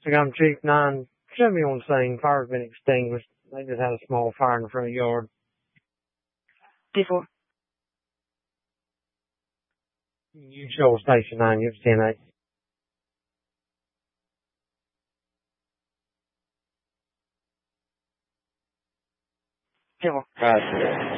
I'm Chief 9. Show me on scene. Fire's been extinguished. They just had a small fire in the front yard. 10-4. You show Station 9. You're 10-8. Zero. Gotcha.